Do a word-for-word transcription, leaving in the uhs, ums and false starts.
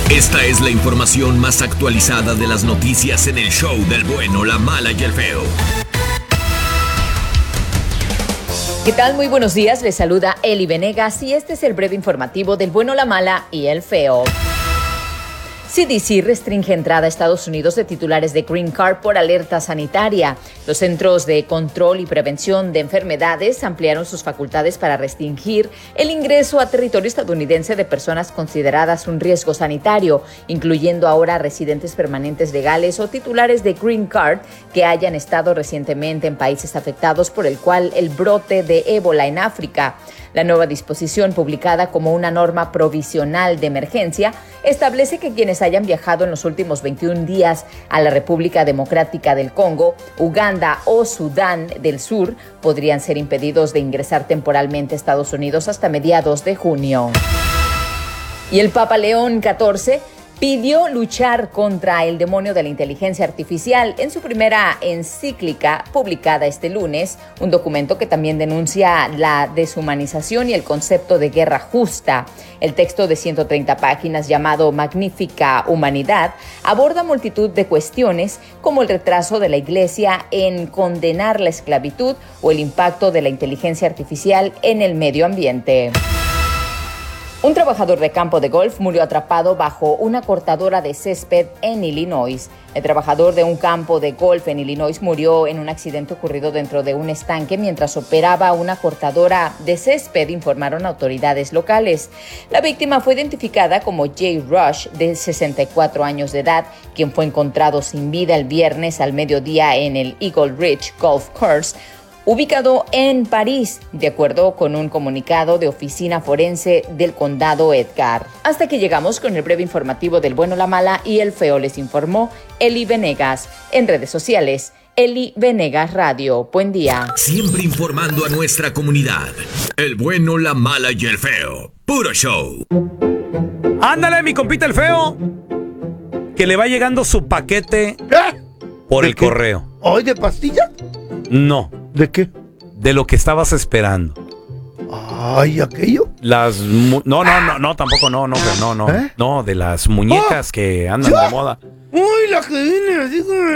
Esta es la información más actualizada de las noticias en el show del bueno, la mala y el feo. ¿Qué tal? Muy buenos días, les saluda Eli Venegas y este es el breve informativo del bueno, la mala y el feo. C D C restringe entrada a Estados Unidos de titulares de Green Card por alerta sanitaria. Los Centros de Control y Prevención de Enfermedades ampliaron sus facultades para restringir el ingreso a territorio estadounidense de personas consideradas un riesgo sanitario, incluyendo ahora residentes permanentes legales o titulares de Green Card que hayan estado recientemente en países afectados por el cual el brote de ébola en África. La nueva disposición, publicada como una norma provisional de emergencia, establece que quienes hayan viajado en los últimos veintiún días a la República Democrática del Congo, Uganda o Sudán del Sur podrían ser impedidos de ingresar temporalmente a Estados Unidos hasta mediados de junio. Y el Papa León catorce pidió luchar contra el demonio de la inteligencia artificial en su primera encíclica publicada este lunes, un documento que también denuncia la deshumanización y el concepto de guerra justa. El texto de ciento treinta páginas llamado Magnífica Humanidad aborda multitud de cuestiones como el retraso de la Iglesia en condenar la esclavitud o el impacto de la inteligencia artificial en el medio ambiente. Un trabajador de campo de golf murió atrapado bajo una cortadora de césped en Illinois. El trabajador de un campo de golf en Illinois murió en un accidente ocurrido dentro de un estanque mientras operaba una cortadora de césped, informaron autoridades locales. La víctima fue identificada como Jay Rush, de sesenta y cuatro años de edad, quien fue encontrado sin vida el viernes al mediodía en el Eagle Ridge Golf Course, ubicado en París, de acuerdo con un comunicado de Oficina Forense del Condado Edgar. Hasta que llegamos con el breve informativo del bueno, la mala y el feo, les informó Eli Venegas. En redes sociales, Eli Venegas Radio. Buen día. Siempre informando a nuestra comunidad. El bueno, la mala y el feo. Puro show. Ándale, mi compita el feo, que le va llegando su paquete ¿Eh? por ¿De el qué? correo. ¿Hoy de pastillas? No, ¿De qué? de lo que estabas esperando. Ay, aquello. Las mu- no, no, no, no, tampoco no, no, pero no, no. ¿Eh? No, de las muñecas que andan ¿Ya? de moda. Uy, la que viene así como